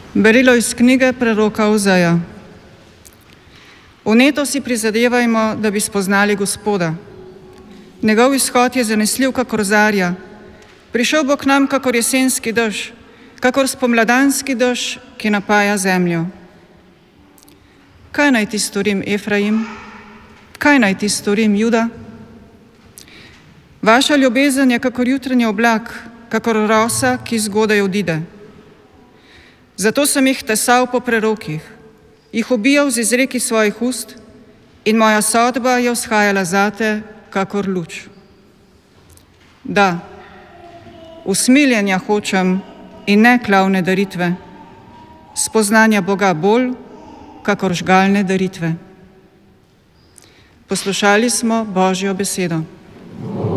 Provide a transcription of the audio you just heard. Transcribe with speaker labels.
Speaker 1: Berilo iz knjige preroka Ozeja. Vneto si prizadevajmo, da bi spoznali Gospoda. Njegov izhod je zanesljiv kakor zarja. Prišel bo k nam kakor jesenski dež, kakor spomladanski dež, ki napaja zemljo. Kaj naj ti storim, Efraim? Kaj naj ti storim, Juda? Vaša ljubezen je kakor jutranji oblak, kakor rosa, ki zgodaj odide. Zato sem jih tesal po prerokih, jih ubijal z izreki svojih ust in moja sodba je vzhajala zate, kakor luč. Da, usmiljenja hočem in ne klavne daritve, spoznanja Boga bolj, kakor žgalne daritve. Poslušali smo Božjo besedo.